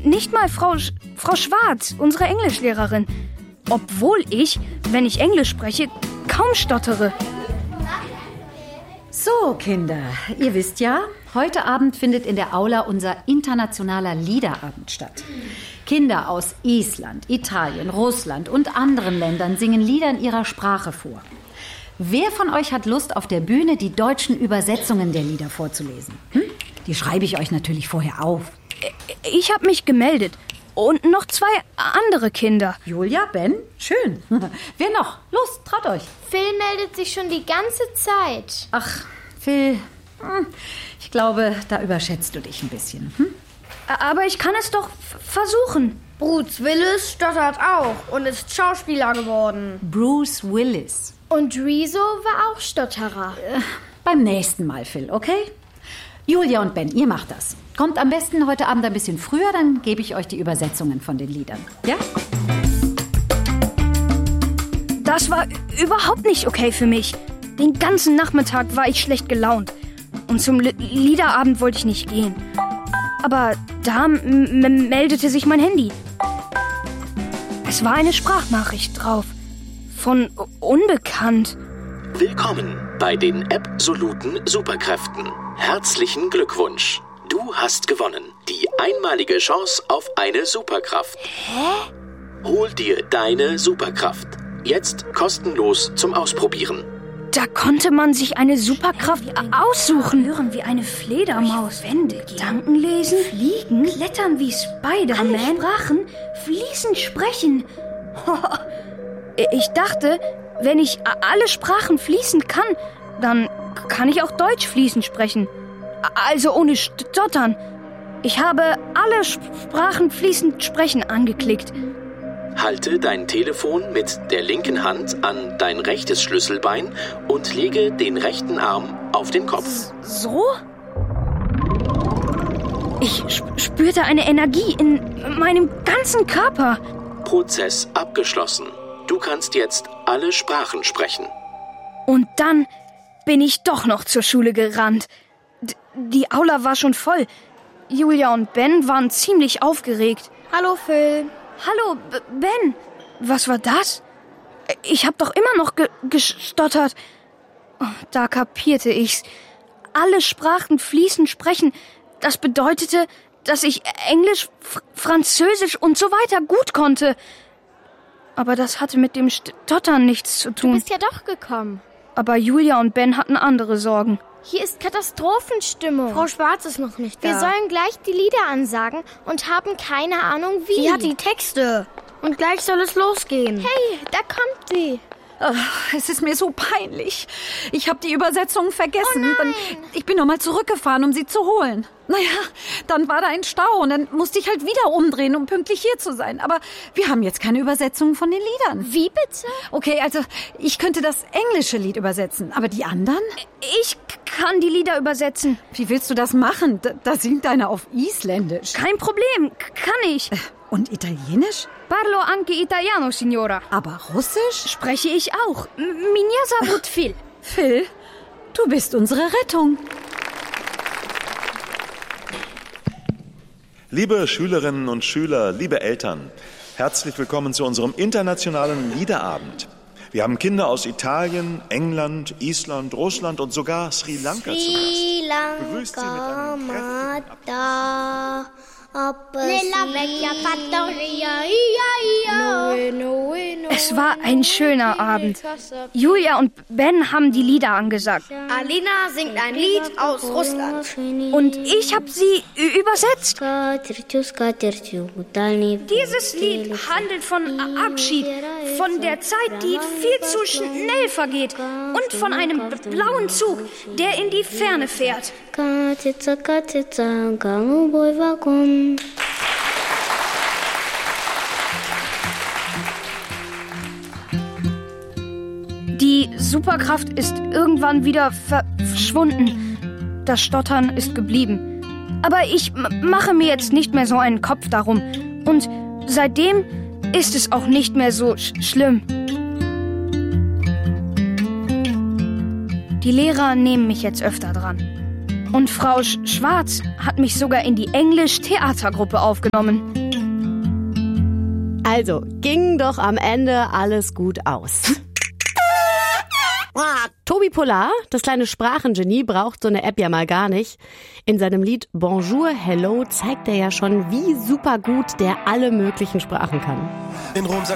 Nicht mal Frau Schwarz, unsere Englischlehrerin. Obwohl ich, wenn ich Englisch spreche, kaum stottere. So, Kinder, ihr wisst ja, heute Abend findet in der Aula unser internationaler Liederabend statt. Kinder aus Island, Italien, Russland und anderen Ländern singen Lieder in ihrer Sprache vor. Wer von euch hat Lust, auf der Bühne die deutschen Übersetzungen der Lieder vorzulesen? Die schreibe ich euch natürlich vorher auf. Ich habe mich gemeldet. Und noch 2 andere Kinder. Julia, Ben, schön. Wer noch? Los, traut euch. Phil meldet sich schon die ganze Zeit. Ach, Phil, ich glaube, da überschätzt du dich ein bisschen. Aber ich kann es doch versuchen. Bruce Willis stottert auch und ist Schauspieler geworden. Bruce Willis. Und Rezo war auch Stotterer. Beim nächsten Mal, Phil, okay? Julia und Ben, ihr macht das. Kommt am besten heute Abend ein bisschen früher, dann gebe ich euch die Übersetzungen von den Liedern. Ja? Das war überhaupt nicht okay für mich. Den ganzen Nachmittag war ich schlecht gelaunt. Und zum Liederabend wollte ich nicht gehen. Aber da meldete sich mein Handy. Es war eine Sprachnachricht drauf. Von Unbekannt. Willkommen bei den absoluten Superkräften. Herzlichen Glückwunsch. Du hast gewonnen. Die einmalige Chance auf eine Superkraft. Hä? Hol dir deine Superkraft. Jetzt kostenlos zum Ausprobieren. Da konnte man sich eine Superkraft aussuchen. Hören wie eine Fledermaus. Wände gehen. Gedanken lesen. Fliegen. Klettern wie Spider-Man. Alle Sprachen. Fließend sprechen. Ich dachte, wenn ich alle Sprachen fließend kann, dann kann ich auch Deutsch fließend sprechen. Also ohne Stottern. Ich habe alle Sprachen fließend sprechen angeklickt. Halte dein Telefon mit der linken Hand an dein rechtes Schlüsselbein und lege den rechten Arm auf den Kopf. So? Ich spürte eine Energie in meinem ganzen Körper. Prozess abgeschlossen. Du kannst jetzt alle Sprachen sprechen. Und dann bin ich doch noch zur Schule gerannt. Die Aula war schon voll. Julia und Ben waren ziemlich aufgeregt. Hallo Phil. Hallo, Ben. Was war das? Ich habe doch immer noch gestottert. Oh, da kapierte ich's. Alle Sprachen fließend sprechen. Das bedeutete, dass ich Englisch, Französisch und so weiter gut konnte. Aber das hatte mit dem Stottern nichts zu tun. Du bist ja doch gekommen. Aber Julia und Ben hatten andere Sorgen. Hier ist Katastrophenstimmung. Frau Schwarz ist noch nicht da. Wir sollen gleich die Lieder ansagen und haben keine Ahnung wie. Sie hat die Texte. Und gleich soll es losgehen. Hey, da kommt sie. Es ist mir so peinlich. Ich habe die Übersetzung vergessen. Oh nein. Ich bin nochmal zurückgefahren, um sie zu holen. Naja, dann war da ein Stau und dann musste ich halt wieder umdrehen, um pünktlich hier zu sein. Aber wir haben jetzt keine Übersetzung von den Liedern. Wie bitte? Okay, also ich könnte das englische Lied übersetzen, aber die anderen? Ich kann die Lieder übersetzen. Wie willst du das machen? Da singt einer auf Isländisch. Kein Problem, kann ich. Und Italienisch? Parlo anche italiano, signora. Aber Russisch? Spreche ich auch. Меня зовут Phil. Phil, du bist unsere Rettung. Liebe Schülerinnen und Schüler, liebe Eltern, herzlich willkommen zu unserem internationalen Liederabend. Wir haben Kinder aus Italien, England, Island, Russland und sogar Sri Lanka zu Gast. Begrüßt sie mit einem kräftigen Applaus. Es war ein schöner Abend. Julia und Ben haben die Lieder angesagt. Alina singt ein Lied aus Russland. Und ich habe sie übersetzt. Dieses Lied handelt von Abschied, von der Zeit, die viel zu schnell vergeht und von einem blauen Zug, der in die Ferne fährt. Die Superkraft ist irgendwann wieder verschwunden. Das Stottern ist geblieben. Aber ich mache mir jetzt nicht mehr so einen Kopf darum. Und seitdem ist es auch nicht mehr so schlimm. Die Lehrer nehmen mich jetzt öfter dran. Und Frau Schwarz hat mich sogar in die Englisch-Theatergruppe aufgenommen. Also, ging doch am Ende alles gut aus. Tobi Polar, das kleine Sprachengenie, braucht so eine App ja mal gar nicht. In seinem Lied Bonjour, Hello zeigt er ja schon, wie super gut der alle möglichen Sprachen kann. In Rom